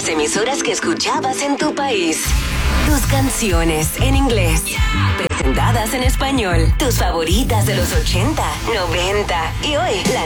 las emisoras que escuchabas en tu país. Tus canciones en inglés. Presentadas en español. Tus favoritas de los 80, 90 y hoy.